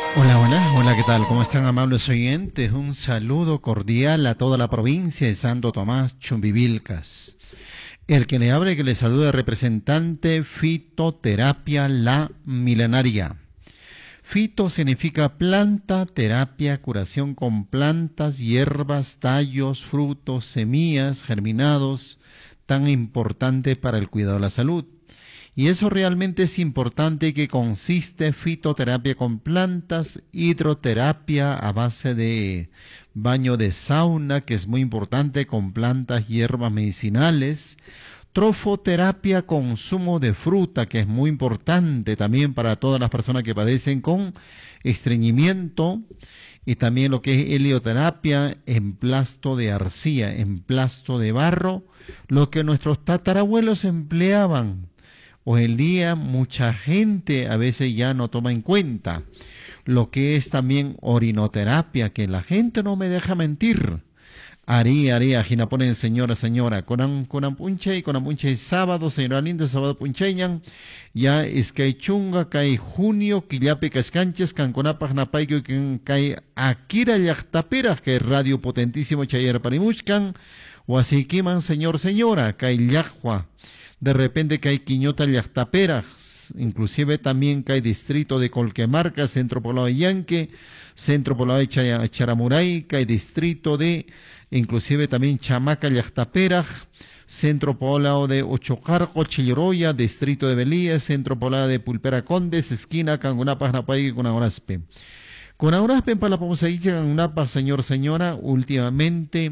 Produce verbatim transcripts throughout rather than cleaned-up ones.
Hola, hola, hola, ¿qué tal? ¿Cómo están, amables oyentes? Un saludo cordial a toda la provincia de Santo Tomás, Chumbivilcas. El que le abre, que le saluda, representante Fitoterapia La Milenaria. Fito significa planta, terapia, curación con plantas, hierbas, tallos, frutos, semillas, germinados, tan importante para el cuidado de la salud. Y eso realmente es importante, que consiste fitoterapia con plantas, hidroterapia a base de baño de sauna, que es muy importante, con plantas, hierbas medicinales, trofoterapia, consumo de fruta, que es muy importante también para todas las personas que padecen con estreñimiento, y también lo que es helioterapia, emplasto de arcilla, emplasto de barro, lo que nuestros tatarabuelos empleaban. Hoy en día mucha gente a veces ya no toma en cuenta lo que es también orinoterapia, que la gente no me deja mentir. Ari, Ari, ajina ponen señora, señora, con con punche y con punche sábado, señora linda, sábado puncheñan, ya es que hay chunga, que hay junio, quillape cascanches, canconapaj napaico, que hay akira yachtapera, que es radio potentísimo chayer parimushkan, o así quiman señor, señora, que hay yajua. De repente que hay Quiñota Llactapera, inclusive también que hay distrito de Colquemarca, centro poblado de Yanque, centro poblado de Charamuray, que hay distrito de, inclusive también Chamaca Llactapera, centro poblado de Ochocarco, Chilloroya, distrito de Belía, centro poblado de Pulpera Condes, esquina Cangunapa, Napay, con Auraspe. Con Auraspe, para la Pomosaícha, Cangunapa, señor, señora, últimamente,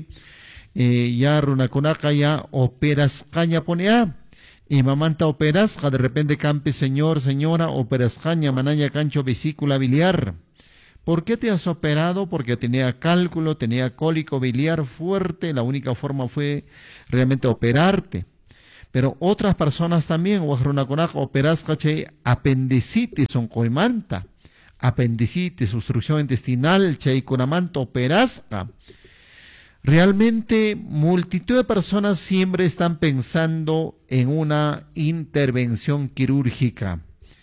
eh, ya Runaconaca, ya operas caña pone a. Y mamanta operasca, de repente campe señor, señora, operascaña, manaya, cancho, vesícula biliar. ¿Por qué te has operado? Porque tenía cálculo, tenía cólico biliar fuerte, la única forma fue realmente operarte. Pero otras personas también, operasca, apendicitis, oncoimanta, apendicitis, obstrucción intestinal, cheiconamanta, operasca. Realmente multitud de personas siempre están pensando en una intervención quirúrgica.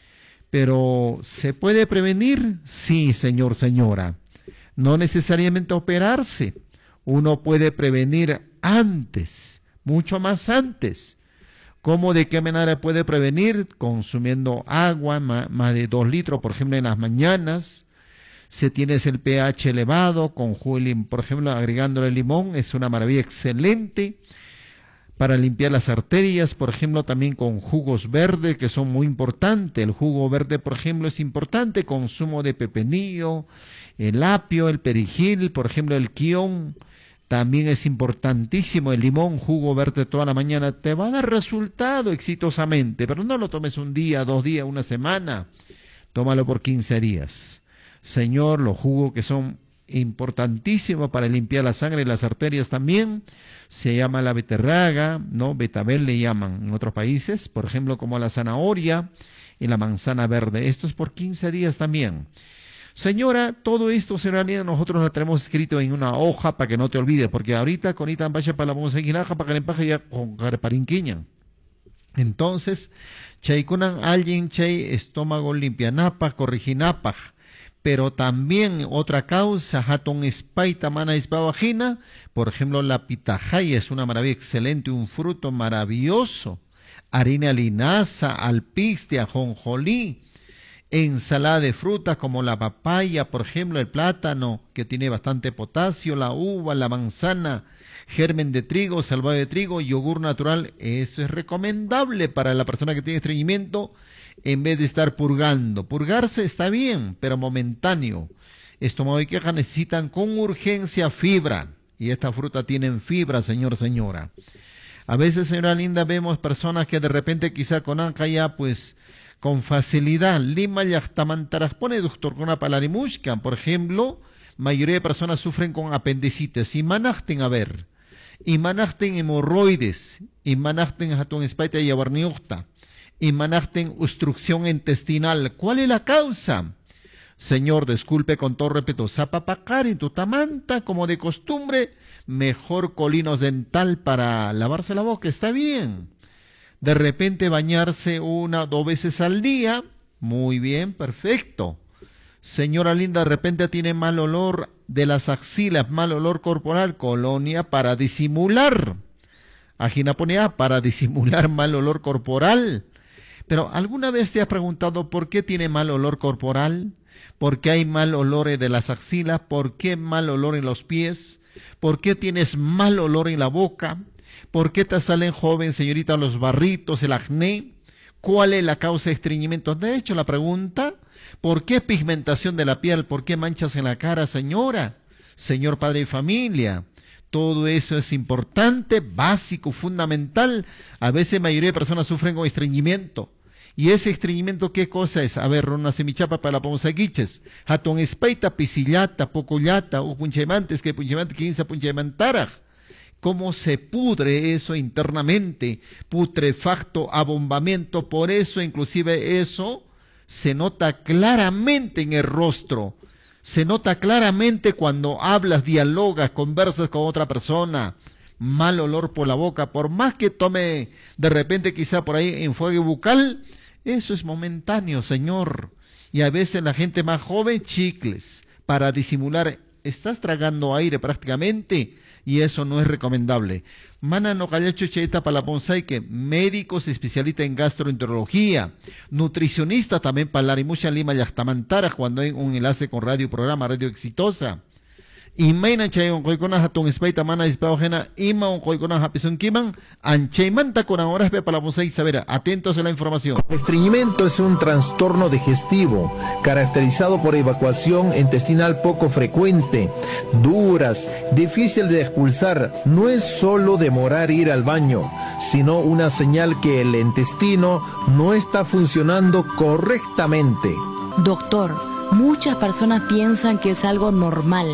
Pero ¿se puede prevenir? Sí, señor, señora. No necesariamente operarse. Uno puede prevenir antes, mucho más antes. ¿Cómo, de qué manera puede prevenir? Consumiendo agua, más de dos litros, por ejemplo, en las mañanas. Si tienes el pH elevado, con jugo, por ejemplo, agregándole limón, es una maravilla excelente para limpiar las arterias, por ejemplo, también con jugos verdes, que son muy importantes. El jugo verde, por ejemplo, es importante, consumo de pepinillo, el apio, el perejil, por ejemplo, el quión, también es importantísimo. El limón, jugo verde toda la mañana, te va a dar resultado exitosamente, pero no lo tomes un día, dos días, una semana, tómalo por quince días. Señor, los jugos que son importantísimos para limpiar la sangre y las arterias también, se llama la beterraga, ¿no? Betabel le llaman en otros países, por ejemplo, como la zanahoria y la manzana verde. Esto es por quince días también. Señora, todo esto, señora Lina, nosotros lo tenemos escrito en una hoja para que no te olvides, porque ahorita con ita vaya para la monseguinaja para que le empaje ya con careparinquiña. Entonces, chaykunan alguien chay estómago limpianapa, corriginapa. Pero también otra causa, hatón espaita, mana vagina, por ejemplo, la pitahaya es una maravilla excelente, un fruto maravilloso, harina linaza, alpiste, ajonjolí, ensalada de frutas como la papaya, por ejemplo, el plátano, que tiene bastante potasio, la uva, la manzana, germen de trigo, salvado de trigo, yogur natural, eso es recomendable para la persona que tiene estreñimiento, en vez de estar purgando. Purgarse está bien, pero momentáneo. Estómago y queja necesitan con urgencia fibra. Y esta fruta tiene fibra, señor, señora. A veces, señora linda, vemos personas que de repente quizá con anca ya, pues, con facilidad, lima yachtamantaras pone doctor con una palarimushka. Por ejemplo, mayoría de personas sufren con apendicitis. Y manachten, a ver, y manachten hemorroides, y manachten hatón espaita y abarniuchta. Y manachten obstrucción intestinal. ¿Cuál es la causa? Señor, disculpe con todo respeto, zapapacari, tutamanta, como de costumbre, mejor colinos dental para lavarse la boca, está bien. De repente bañarse una o dos veces al día, muy bien, perfecto. Señora linda, de repente tiene mal olor de las axilas, mal olor corporal, colonia para disimular. Agina ponía para disimular mal olor corporal. Pero ¿alguna vez te has preguntado por qué tiene mal olor corporal? ¿Por qué hay mal olor de las axilas? ¿Por qué mal olor en los pies? ¿Por qué tienes mal olor en la boca? ¿Por qué te salen, joven, señorita, los barritos, el acné? ¿Cuál es la causa de estreñimiento? ¿Te he hecho la pregunta? ¿Por qué pigmentación de la piel? ¿Por qué manchas en la cara, señora? Señor padre de familia. Todo eso es importante, básico, fundamental. A veces la mayoría de personas sufren con estreñimiento. ¿Y ese estreñimiento qué cosa es? A ver, una semichapa para la ponsaguiches. Hatón espeita, pisillata, pocollata, o punchemantes, que punchemantes, quince punchemantaraj. ¿Cómo se pudre eso internamente? Putrefacto, abombamiento. Por eso, inclusive eso se nota claramente en el rostro. Se nota claramente cuando hablas, dialogas, conversas con otra persona. Mal olor por la boca, por más que tome de repente quizá por ahí enjuague bucal, eso es momentáneo, señor. Y a veces la gente más joven, chicles, para disimular, estás tragando aire prácticamente, y eso no es recomendable. Mana no callacho cheita para la ponsaike, médicos especialistas en gastroenterología, nutricionista también para la rimucha lima yachtamantara cuando hay un enlace con radio programa, radio exitosa. Y maina chay on koikona hatun espaita mana dispawajena ima on koikona hapison kiman anche manta con horas pe para la ponsaike saber, atentos a la información. El estreñimiento es un trastorno digestivo caracterizado por evacuación intestinal poco frecuente, duras, difícil de expulsar. No es solo demorar ir al baño, sino una señal que el intestino no está funcionando correctamente. Doctor, muchas personas piensan que es algo normal.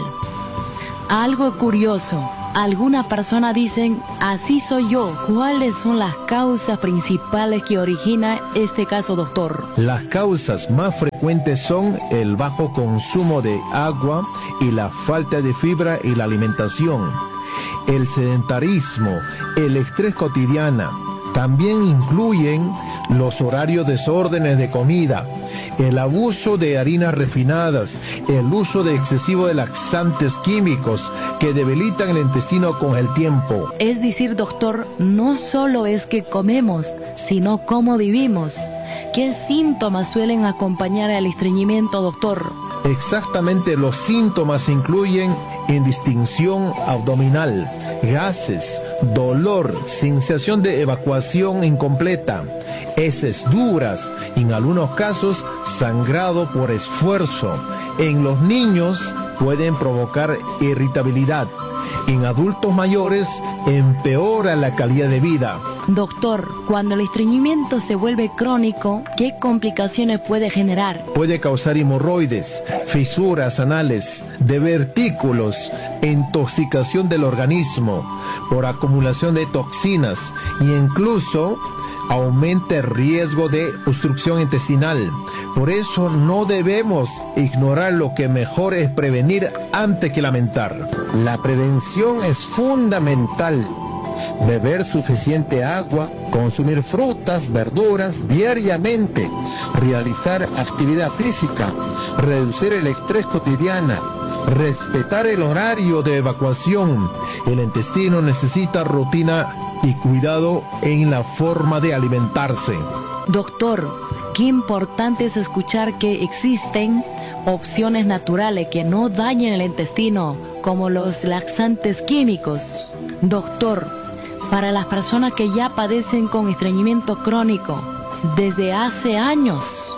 Algo curioso, algunas personas dicen, así soy yo. ¿Cuáles son las causas principales que originan este caso, doctor? Las causas más frecuentes son el bajo consumo de agua y la falta de fibra y la alimentación, el sedentarismo, el estrés cotidiano. También incluyen los horarios desórdenes de comida, el abuso de harinas refinadas, el uso de excesivo de laxantes químicos que debilitan el intestino con el tiempo. Es decir, doctor, no solo es que comemos, sino cómo vivimos. ¿Qué síntomas suelen acompañar al estreñimiento, doctor? Exactamente, los síntomas incluyen indistinción abdominal, gases, dolor, sensación de evacuación incompleta, heces duras, en algunos casos sangrado por esfuerzo. En los niños pueden provocar irritabilidad. En adultos mayores empeora la calidad de vida. Doctor, cuando el estreñimiento se vuelve crónico, ¿qué complicaciones puede generar? Puede causar hemorroides, fisuras anales, divertículos, intoxicación del organismo por acumulación de toxinas e incluso aumenta el riesgo de obstrucción intestinal. Por eso no debemos ignorar lo que mejor es prevenir antes que lamentar. La prevención es fundamental. Beber suficiente agua, consumir frutas, verduras diariamente, realizar actividad física, reducir el estrés cotidiano, respetar el horario de evacuación. El intestino necesita rutina y cuidado en la forma de alimentarse. Doctor, qué importante es escuchar que existen opciones naturales que no dañen el intestino, como los laxantes químicos. Doctor, para las personas que ya padecen con estreñimiento crónico desde hace años,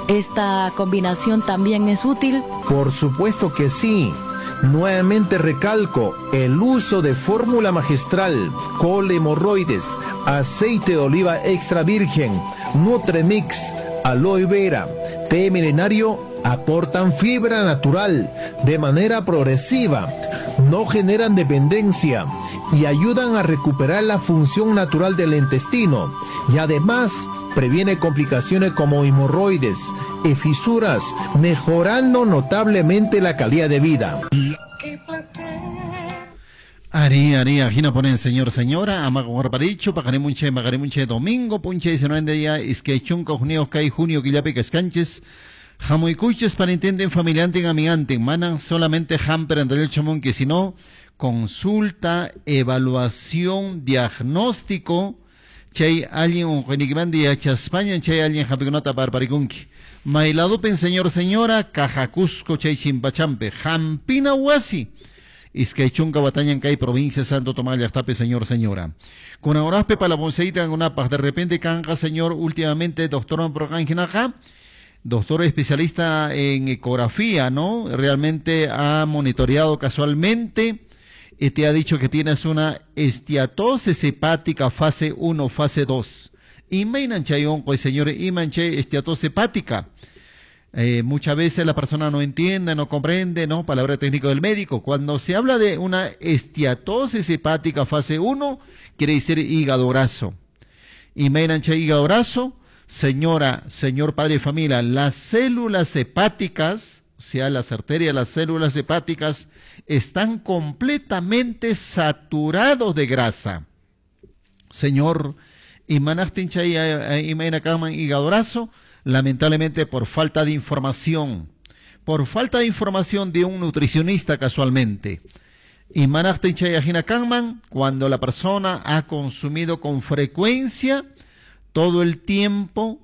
¿esta combinación también es útil? Por supuesto que sí. Nuevamente recalco el uso de fórmula magistral, col hemorroides, aceite de oliva extra virgen, Nutremix, aloe vera, té milenario aportan fibra natural de manera progresiva, no generan dependencia y ayudan a recuperar la función natural del intestino y además previene complicaciones como hemorroides y fisuras, mejorando notablemente la calidad de vida. Ari, Ari, Agina ponen señor, señora, ama con Paricho, Pacarimunche, Macarimunche, domingo, Punche, y se no en día, es que chunca, junio, kai, junio, que ya pecas canches, Jamoicuches para entienden familiante en amigante, manan solamente hamper en el chamón, que si no, consulta, evaluación, diagnóstico, chay alguien un genigmandi hacha España, chay alguien japiconata parparicunki. Mailadupen señor señora, cajacusco chay chimpachampe, jampina huasi. Izcaichunca batañan kai provincia Santo Tomás Llactape, señor señora. Con ahoraspe para la bonseita en una paz, de repente canja señor, últimamente doctor Amprocanjinaja. Doctor especialista en ecografía, ¿no? Realmente ha monitoreado casualmente y te ha dicho que tienes una esteatosis hepática fase uno, fase dos. Y mainan chayón, pues señores, y manche esteatosis hepática. Eh, muchas veces la persona no entiende, no comprende, ¿no? Palabra técnica del médico. Cuando se habla de una esteatosis hepática fase uno, quiere decir hígado graso. Y mainan che hígado graso. Señora, señor padre de familia, las células hepáticas, o sea, las arterias, las células hepáticas, están completamente saturados de grasa. Señor, lamentablemente por falta de información, por falta de información de un nutricionista casualmente. Cuando la persona ha consumido con frecuencia todo el tiempo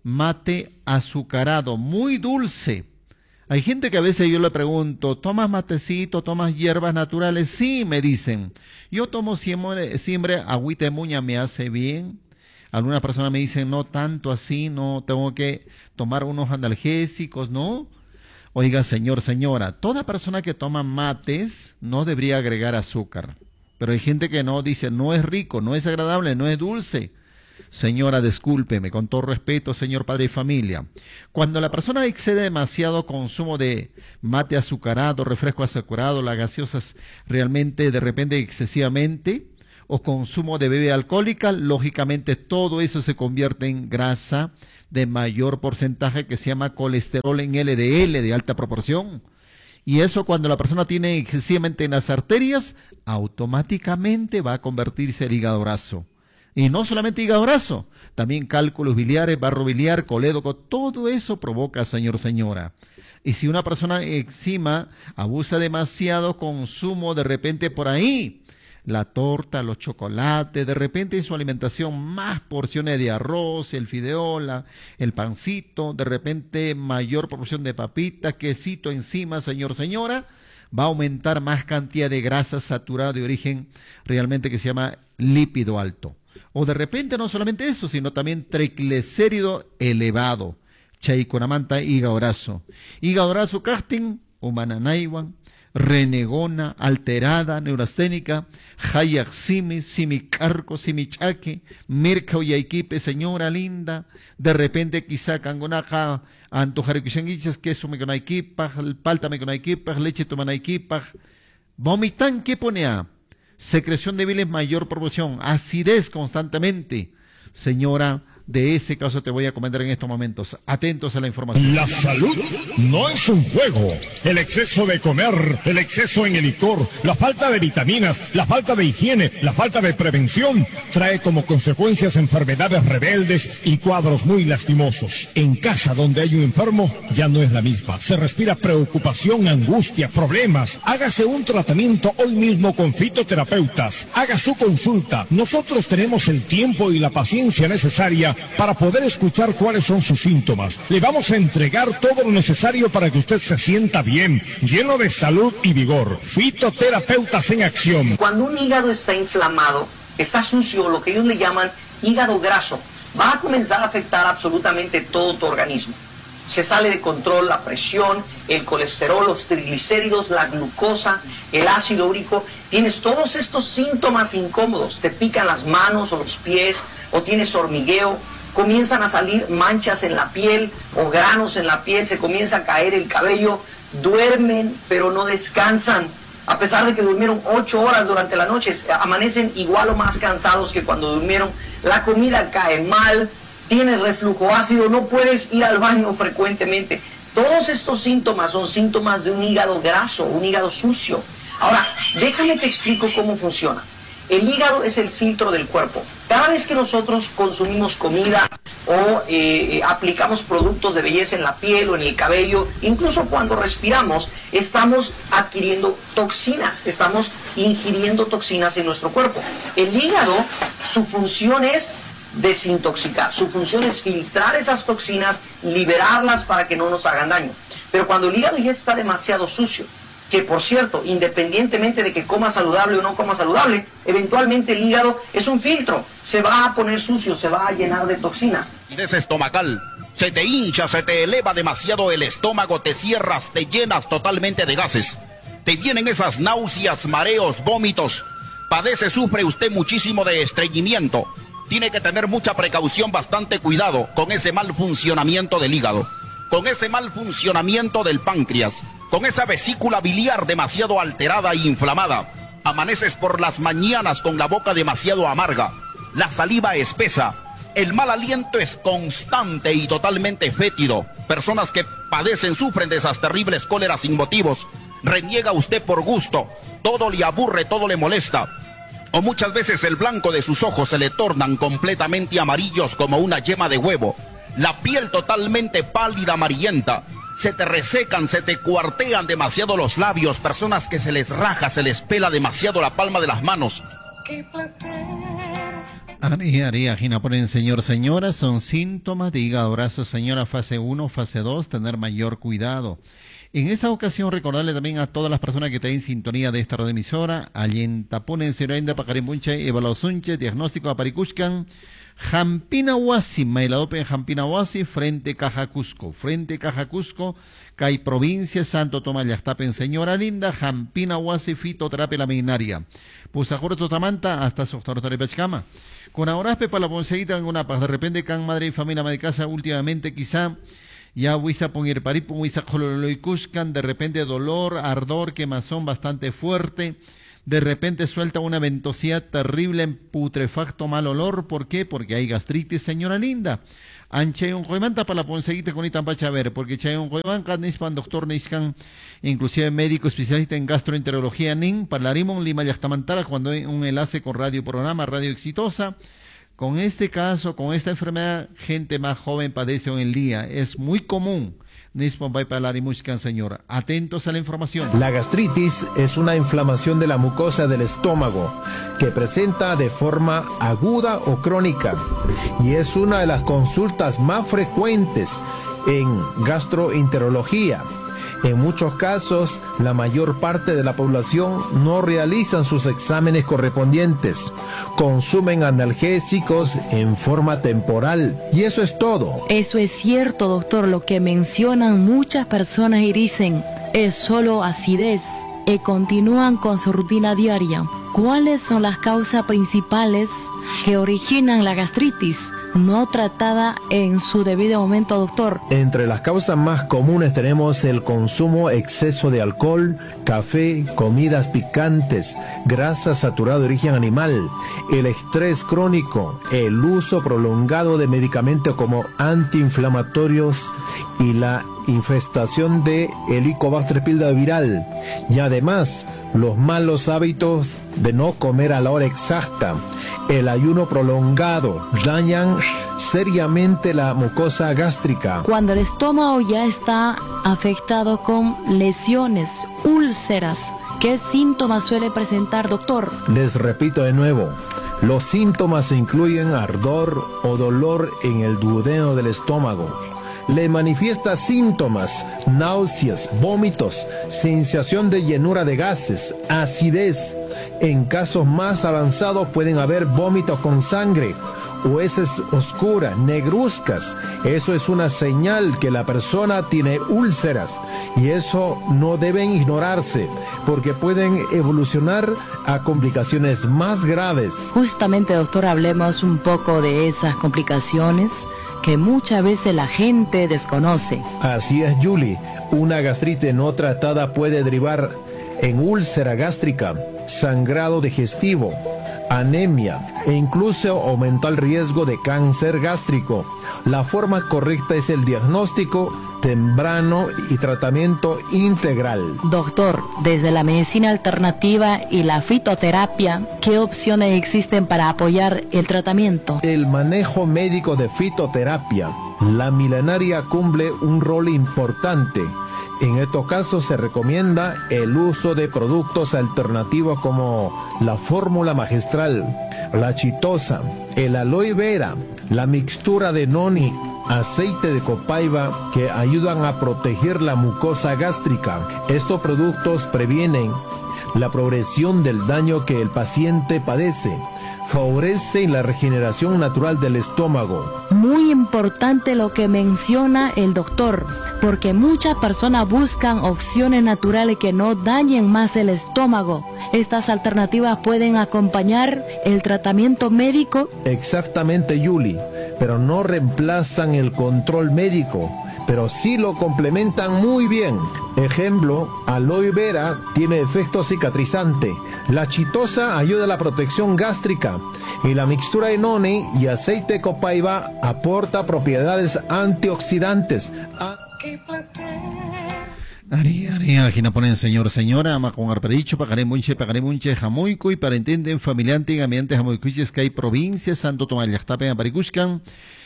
mate azucarado, muy dulce. Hay gente que a veces yo le pregunto, ¿tomas matecito, tomas hierbas naturales? Sí, me dicen. Yo tomo siempre, siempre agüita de muña, me hace bien. Algunas personas me dicen, no tanto así, no tengo que tomar unos analgésicos, ¿no? Oiga, señor, señora, toda persona que toma mates no debería agregar azúcar. Pero hay gente que no, dice, no es rico, no es agradable, no es dulce. Señora, discúlpeme, con todo respeto, señor padre de familia. Cuando la persona excede demasiado consumo de mate azucarado, refresco azucarado, las gaseosas realmente de repente excesivamente, o consumo de bebida alcohólica, lógicamente todo eso se convierte en grasa de mayor porcentaje que se llama colesterol en L D L de alta proporción. Y eso cuando la persona tiene excesivamente en las arterias, automáticamente va a convertirse en hígado graso. Y no solamente hígado graso, también cálculos biliares, barro biliar, colédoco, todo eso provoca, señor, señora. Y si una persona encima abusa demasiado consumo de repente por ahí, la torta, los chocolates, de repente en su alimentación más porciones de arroz, el fideo, la, el pancito, de repente mayor proporción de papitas, quesito encima, señor, señora, va a aumentar más cantidad de grasa saturada de origen realmente que se llama lípido alto. O de repente no solamente eso, sino también triglicérido elevado. Chaiconamanta, hígado graso. Hígado graso, casting, humananaiwan, renegona, alterada, neurasténica, hayaximi, simicarco, simichaque, mirca uyaiquipe, señora linda. De repente quizá cangonaja, antojaricuchanguichas, queso meconaiquipaj, palta meconaiquipaj, leche tomanaiquipaj. Vomitan, ¿qué pone a? Secreción de bilis mayor proporción, acidez constantemente. Señora, de ese caso te voy a comentar en estos momentos. Atentos a la información. La salud no es un juego. El exceso de comer, el exceso en el licor, la falta de vitaminas, la falta de higiene, la falta de prevención, trae como consecuencias enfermedades rebeldes y cuadros muy lastimosos. En casa donde hay un enfermo, ya no es la misma. Se respira preocupación, angustia, problemas. Hágase un tratamiento hoy mismo con fitoterapeutas. Haga su consulta. Nosotros tenemos el tiempo y la paciencia necesaria para poder escuchar cuáles son sus síntomas. Le vamos a entregar todo lo necesario para que usted se sienta bien, lleno de salud y vigor. Fitoterapeutas en acción. Cuando un hígado está inflamado, está sucio, lo que ellos le llaman hígado graso, va a comenzar a afectar absolutamente todo tu organismo. Se sale de control la presión, el colesterol, los triglicéridos, la glucosa, el ácido úrico. Tienes todos estos síntomas incómodos. Te pican las manos o los pies, o tienes hormigueo. Comienzan a salir manchas en la piel o granos en la piel. Se comienza a caer el cabello. Duermen, pero no descansan. A pesar de que durmieron ocho horas durante la noche, amanecen igual o más cansados que cuando durmieron. La comida cae mal. Tienes reflujo ácido, no puedes ir al baño frecuentemente. Todos estos síntomas son síntomas de un hígado graso, un hígado sucio. Ahora, déjame te explico cómo funciona. El hígado es el filtro del cuerpo. Cada vez que nosotros consumimos comida o eh, aplicamos productos de belleza en la piel o en el cabello, incluso cuando respiramos, estamos adquiriendo toxinas, estamos ingiriendo toxinas en nuestro cuerpo. El hígado, su función es desintoxicar, su función es filtrar esas toxinas, liberarlas para que no nos hagan daño. Pero cuando el hígado ya está demasiado sucio, que por cierto, independientemente de que coma saludable o no coma saludable, eventualmente el hígado es un filtro, se va a poner sucio, se va a llenar de toxinas. Es estomacal, se te hincha, se te eleva demasiado el estómago, te cierras, te llenas totalmente de gases, te vienen esas náuseas, mareos, vómitos, padece, sufre usted muchísimo de estreñimiento, tiene que tener mucha precaución, bastante cuidado con ese mal funcionamiento del hígado, con ese mal funcionamiento del páncreas, con esa vesícula biliar demasiado alterada e inflamada. Amaneces por las mañanas con la boca demasiado amarga, la saliva espesa, el mal aliento es constante y totalmente fétido. Personas que padecen, sufren de esas terribles cóleras sin motivos. Reniega usted por gusto, todo le aburre, todo le molesta. O muchas veces el blanco de sus ojos se le tornan completamente amarillos como una yema de huevo. La piel totalmente pálida, amarillenta. Se te resecan, se te cuartean demasiado los labios. Personas que se les raja, se les pela demasiado la palma de las manos. ¡Qué placer! Ari, Ari, Ajina, ponen señor, señora, son síntomas de hígado graso, señora, fase uno, fase dos, tener mayor cuidado. En esta ocasión, recordarle también a todas las personas que están en sintonía de esta radioemisora, Allenta, ponen señora Inda, Pacarimpunche, Evaluasunche, diagnóstico a Paricushkan, Jampina Huasi, Mailadope Jampina Huasi, frente Caja Cusco, frente Caja Cusco, Cay Provincia, Santo Tomás Yaxtapen, señora linda, Jampina Huasi, fitoterapia laminaria. Pusajoro Totamanta, hasta Soctorotare Pachcama. Con ahora para la ponceguita en una paz, de repente can madre y familia de casa últimamente quizá ya huisa poner paripo, huisa cololoicuscan, de repente dolor, ardor, quemazón bastante fuerte. De repente suelta una ventosidad terrible en putrefacto mal olor. ¿Por qué? Porque hay gastritis, señora linda. Anche un joimanta para la ponceguita con itan pacha ver, porque chay un joimanca nispan doctor niscan, inclusive médico especialista en gastroenterología nin, parlarimon lima yachtamantara cuando hay un enlace con radio programa, radio exitosa. Con este caso, con esta enfermedad, gente más joven padece hoy en día. Es muy común. Señor. Atentos a la información. La gastritis es una inflamación de la mucosa del estómago que presenta de forma aguda o crónica y es una de las consultas más frecuentes en gastroenterología. En muchos casos, la mayor parte de la población no realizan sus exámenes correspondientes, consumen analgésicos en forma temporal y eso es todo. Eso es cierto, doctor, lo que mencionan muchas personas y dicen, es solo acidez, y continúan con su rutina diaria. ¿Cuáles son las causas principales que originan la gastritis no tratada en su debido momento, doctor? Entre las causas más comunes tenemos el consumo exceso de alcohol, café, comidas picantes, grasa saturada de origen animal, el estrés crónico, el uso prolongado de medicamentos como antiinflamatorios y la infestación de Helicobacter pylori viral. Y además, los malos hábitos de no comer a la hora exacta, el ayuno prolongado, dañan seriamente la mucosa gástrica. Cuando el estómago ya está afectado con lesiones, úlceras, ¿qué síntomas suele presentar, doctor? Les repito de nuevo, los síntomas incluyen ardor o dolor en el duodeno del estómago. Le manifiesta síntomas, náuseas, vómitos, sensación de llenura de gases, acidez. En casos más avanzados pueden haber vómitos con sangre o heces oscuras, negruzcas. Eso es una señal que la persona tiene úlceras y eso no deben ignorarse porque pueden evolucionar a complicaciones más graves. Justamente, doctor, hablemos un poco de esas complicaciones que muchas veces la gente desconoce. Así es, Julie. Una gastritis no tratada puede derivar en úlcera gástrica, sangrado digestivo, anemia e incluso aumenta el riesgo de cáncer gástrico. La forma correcta es el diagnóstico temprano y tratamiento integral. Doctor, desde la medicina alternativa y la fitoterapia, ¿qué opciones existen para apoyar el tratamiento? El manejo médico de fitoterapia. La milenaria cumple un rol importante. En estos casos se recomienda el uso de productos alternativos como la fórmula magistral, la chitosa, el aloe vera, la mixtura de noni, aceite de copaiba que ayudan a proteger la mucosa gástrica. Estos productos previenen la progresión del daño que el paciente padece, favorecen la regeneración natural del estómago. Muy importante lo que menciona el doctor, porque muchas personas buscan opciones naturales que no dañen más el estómago. ¿Estas alternativas pueden acompañar el tratamiento médico? Exactamente, Yuli, pero no reemplazan el control médico, pero sí lo complementan muy bien. Ejemplo, aloe vera tiene efecto cicatrizante, la chitosa ayuda a la protección gástrica y la mixtura de noni y aceite de copaiba aporta propiedades antioxidantes. A ¡Qué placer! Ari, ari, aquí nos ponen señor, señora, ama con arpericho, pagaré munche, pagaré munche, jamoico y para entender familiante, gamiante, jamoicuches, que hay provincia, Santo Tomás, Llactape, Amparicuscan.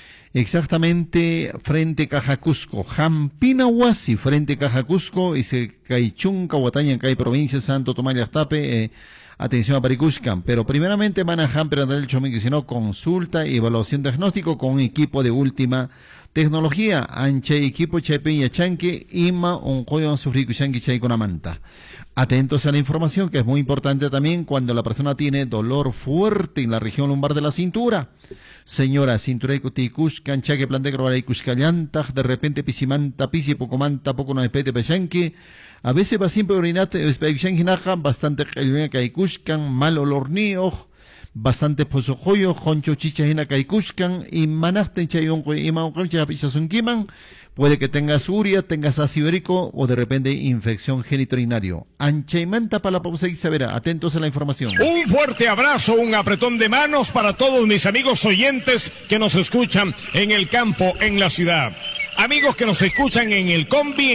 Exactamente frente Caja Cusco, Jampina Huasi, frente Caja Cusco, y se Caichun, Cahuataña, en Cay provincia, Santo Tomás Llactape, eh, atención a Paricuscan. Pero primeramente van a Jamper del Chomín, que si no, consulta y evaluación diagnóstico con un equipo de última tecnología. Anche equipo Chepe y Chanque, Ima, un joyo sufrico Chanque Chay con Amanta. Atentos a la información, que es muy importante también cuando la persona tiene dolor fuerte en la región lumbar de la cintura. Señora, cintura y cuticuscan, chaque plante y cuscallantaj, de repente pisimanta, pisi, poco manta, poco no espete peshanque. A veces va siempre orinate, espechanjinaja, bastante caicuscan, mal olor nioj, bastante posojoyo, joncho chichajina caicuscan, y manaste chayon, y maunconcha pichasunquiman. Puede que tengas uria, tengas ácido úrico o de repente infección genitourinario. Anchaimanta para la pausa y severa. Atentos a la información. Un fuerte abrazo, un apretón de manos para todos mis amigos oyentes que nos escuchan en el campo, en la ciudad. Amigos que nos escuchan en el combi.